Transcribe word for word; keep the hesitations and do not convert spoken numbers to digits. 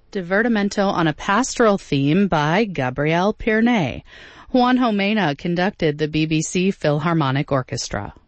Divertimento on a Pastoral Theme by Gabriel Pirnet. Juan Jomena conducted the B B C Philharmonic Orchestra.